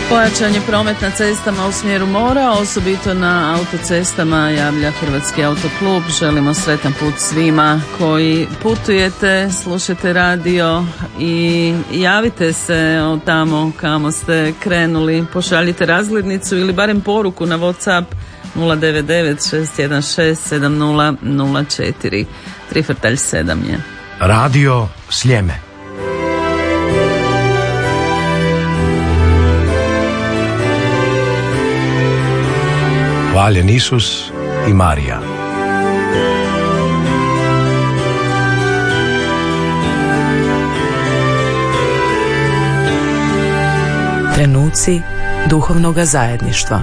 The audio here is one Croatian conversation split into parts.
Pojačan je promet na cestama u smjeru mora, osobito na autocestama, javlja Hrvatski autoklub. Želimo sretan put svima koji putujete, slušate radio i javite se od tamo kamo ste krenuli. Pošaljite razglednicu ili barem poruku na WhatsApp 099 616 7004. 3x7 je. Radio Sljeme. Hvaljen Isus i Marija. Trenuci duhovnoga zajedništva.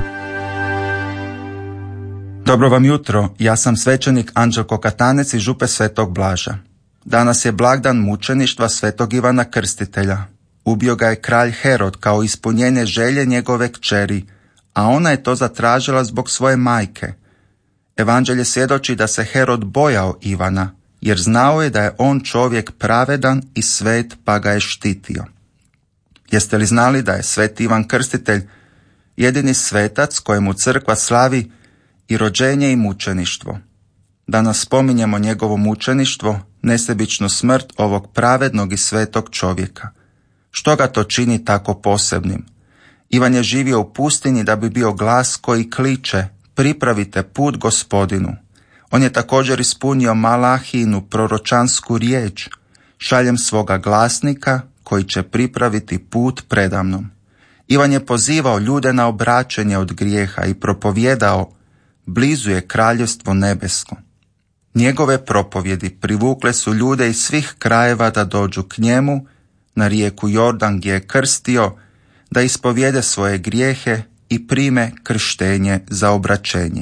Dobro vam jutro, ja sam svećenik Anđelko Katanec iz Župe Svetog Blaža. Danas je blagdan mučeništva Svetog Ivana Krstitelja. Ubio ga je kralj Herod kao ispunjenje želje njegove kćeri, a ona je to zatražila zbog svoje majke. Evanđelje svjedoči da se Herod bojao Ivana, jer znao je da je on čovjek pravedan i svet, pa ga je štitio. Jeste li znali da je Sveti Ivan Krstitelj jedini svetac kojemu crkva slavi i rođenje i mučeništvo? Danas spominjemo njegovo mučeništvo, nesebičnu smrt ovog pravednog i svetog čovjeka. Što ga to čini tako posebnim? Ivan je živio u pustinji da bi bio glas koji kliče: pripravite put Gospodinu. On je također ispunio Malahijinu proročansku riječ: šaljem svoga glasnika koji će pripraviti put predamnom. Ivan je pozivao ljude na obraćanje od grijeha i propovjedao: blizu je kraljevstvo nebesko. Njegove propovjedi privukle su ljude iz svih krajeva da dođu k njemu na rijeku Jordan gdje je krstio, da ispovjede svoje grijehe i prime krštenje za obraćenje.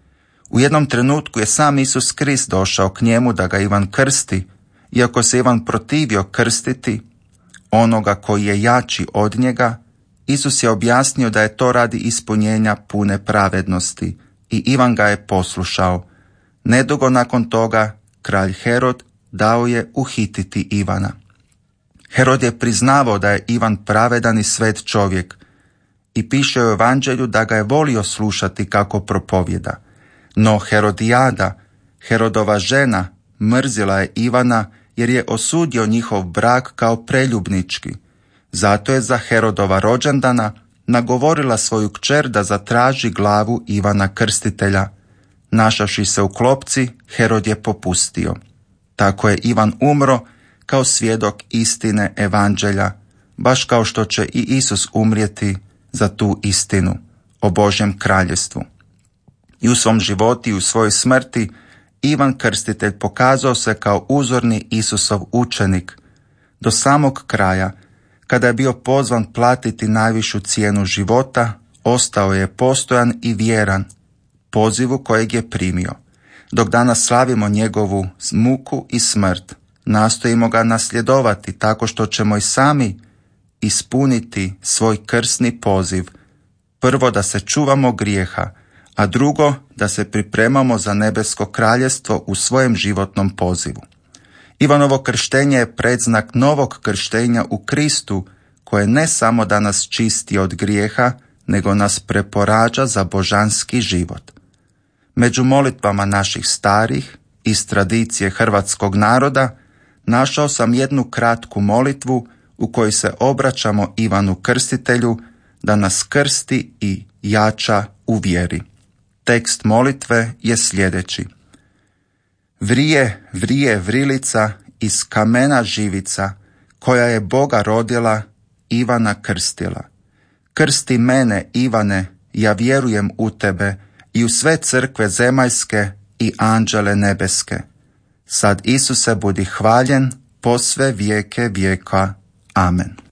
U jednom trenutku je sam Isus Krist došao k njemu da ga Ivan krsti, iako se Ivan protivio krstiti onoga koji je jači od njega. Isus je objasnio da je to radi ispunjenja pune pravednosti i Ivan ga je poslušao. Nedugo nakon toga kralj Herod dao je uhititi Ivana. Herod je priznavao da je Ivan pravedan i svet čovjek i piše u Evanđelju da ga je volio slušati kako propovjeda. No Herodijada, Herodova žena, mrzila je Ivana jer je osudio njihov brak kao preljubnički. Zato je za Herodova rođendana nagovorila svoju kćer da zatraži glavu Ivana Krstitelja. Našavši se u klopci, Herod je popustio. Tako je Ivan umro kao svjedok istine Evanđelja, baš kao što će i Isus umrijeti za tu istinu o Božjem kraljevstvu. I u svom životu i u svojoj smrti Ivan Krstitelj pokazao se kao uzorni Isusov učenik. Do samog kraja, kada je bio pozvan platiti najvišu cijenu života, ostao je postojan i vjeran pozivu kojeg je primio. Dok danas slavimo njegovu muku i smrt, nastojimo ga nasljedovati tako što ćemo i sami ispuniti svoj krsni poziv. Prvo, da se čuvamo grijeha, a drugo, da se pripremamo za nebesko kraljevstvo u svojem životnom pozivu. Ivanovo krštenje je predznak novog krštenja u Kristu, koje ne samo da nas čisti od grijeha, nego nas preporađa za božanski život. Među molitvama naših starih iz tradicije hrvatskog naroda našao sam jednu kratku molitvu u kojoj se obraćamo Ivanu Krstitelju da nas krsti i jača u vjeri. Tekst molitve je sljedeći: vrije, vrije vrilica iz kamena živica, koja je Boga rodila, Ivana krstila. Krsti mene, Ivane, ja vjerujem u tebe i u sve crkve zemaljske i anđele nebeske. Sad, Isuse, budi hvaljen po sve vijeke vijeka. Amen.